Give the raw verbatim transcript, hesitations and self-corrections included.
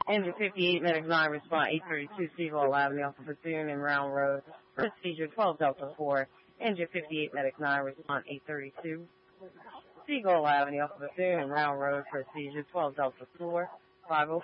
Engine fifty-eight, Medic nine, respond eight thirty-two, Seagull Avenue off of Bethune and Round Road. Procedure twelve Delta four. Engine fifty-eight, Medic nine, respond eight thirty-two, Seagull Avenue off of Bethune and Round Road. Procedure twelve Delta four. five oh